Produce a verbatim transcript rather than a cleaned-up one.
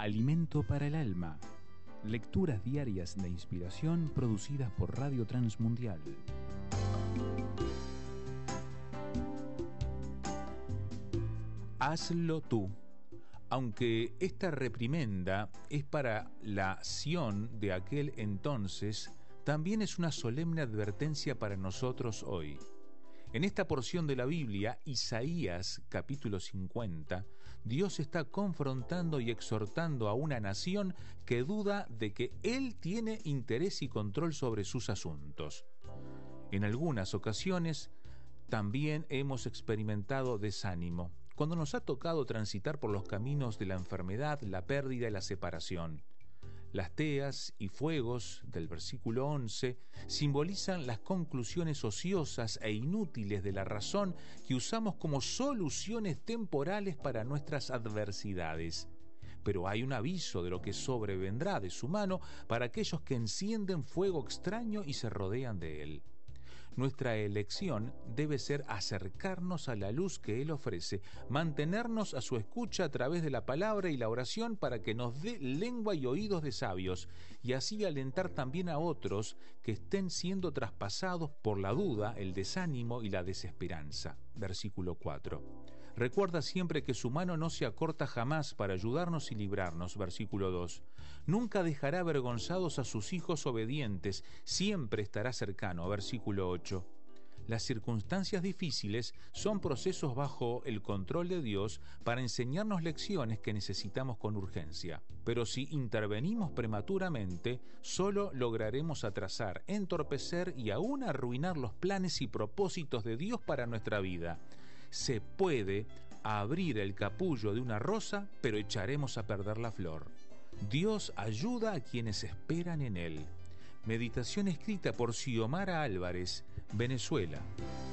Alimento para el alma. Lecturas diarias de inspiración producidas por Radio Transmundial. Hazlo tú. Aunque esta reprimenda es para la Sión de aquel entonces, también es una solemne advertencia para nosotros hoy. En esta porción de la Biblia, Isaías capítulo cincuenta, Dios está confrontando y exhortando a una nación que duda de que Él tiene interés y control sobre sus asuntos. En algunas ocasiones también hemos experimentado desánimo, cuando nos ha tocado transitar por los caminos de la enfermedad, la pérdida y la separación. Las teas y fuegos del versículo once simbolizan las conclusiones ociosas e inútiles de la razón que usamos como soluciones temporales para nuestras adversidades. Pero hay un aviso de lo que sobrevendrá de su mano para aquellos que encienden fuego extraño y se rodean de él. Nuestra elección debe ser acercarnos a la luz que Él ofrece, mantenernos a su escucha a través de la palabra y la oración para que nos dé lengua y oídos de sabios, y así alentar también a otros que estén siendo traspasados por la duda, el desánimo y la desesperanza. Versículo cuatro. Recuerda siempre que su mano no se acorta jamás para ayudarnos y librarnos. Versículo dos. Nunca dejará avergonzados a sus hijos obedientes, siempre estará cercano. Versículo ocho. Las circunstancias difíciles son procesos bajo el control de Dios para enseñarnos lecciones que necesitamos con urgencia. Pero si intervenimos prematuramente, solo lograremos atrasar, entorpecer y aún arruinar los planes y propósitos de Dios para nuestra vida. Se puede abrir el capullo de una rosa, pero echaremos a perder la flor. Dios ayuda a quienes esperan en Él. Meditación escrita por Xiomara Álvarez, Venezuela.